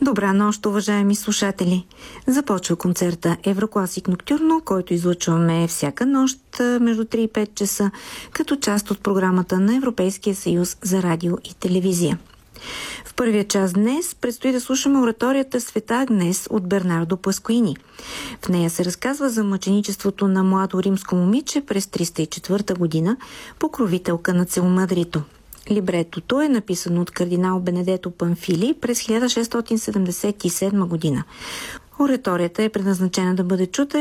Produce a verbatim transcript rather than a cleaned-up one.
Добра нощ, уважаеми слушатели! Започва концерта Еврокласик Ноктюрно, който излъчваме всяка нощ между три и пет часа, като част от програмата на Европейския съюз за радио и телевизия. В първия час днес предстои да слушаме ораторията Света Агнес от Бернардо Паскуини. В нея се разказва за мъченичеството на младо римско момиче през триста и четвърта година, покровителка на целомъдрито. Либретото е написано от кардинал Бенедето Памфили през хиляда шестстотин седемдесет и седма година. Ораторията е предназначена да бъде чута